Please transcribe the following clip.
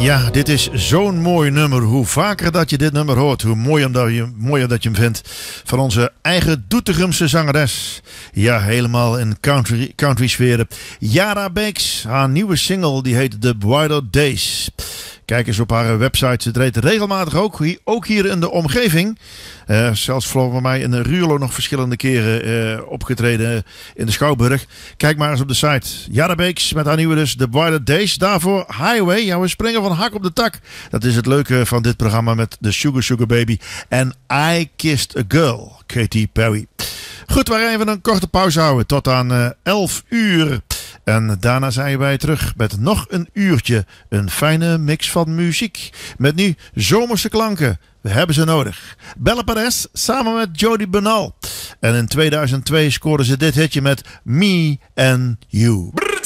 Ja, dit is zo'n mooi nummer. Hoe vaker dat je dit nummer hoort, hoe mooier dat je hem vindt. Van onze eigen Doetinchemse zangeres. Ja, helemaal in country sferen. Yara Bakes, haar nieuwe single, die heet The Brighter Days. Kijk eens op haar website. Ze treedt regelmatig ook hier in de omgeving. Zelfs voor mij in Ruurlo nog verschillende keren opgetreden in de Schouwburg. Kijk maar eens op de site. Yara Bakes met haar nieuwe dus The Brighter Days. Daarvoor Highway. Ja, we springen van hak op de tak. Dat is het leuke van dit programma met de Sugar Sugar Baby. En I Kissed a Girl. Katy Perry. Goed, we gaan even een korte pauze houden. Tot aan 11 uur. En daarna zijn wij terug met nog een uurtje. Een fijne mix van muziek. Met nu zomerse klanken. We hebben ze nodig. Bella Perez samen met Jody Bernal. En in 2002 scoorden ze dit hitje met Me and You.